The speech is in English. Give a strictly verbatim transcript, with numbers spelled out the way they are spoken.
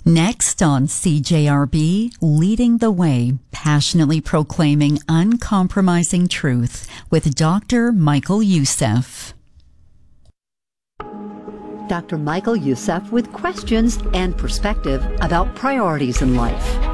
Next on C J R B, Leading the Way, passionately proclaiming uncompromising truth with Doctor Michael Youssef. Doctor Michael Youssef with questions and perspective about priorities in life.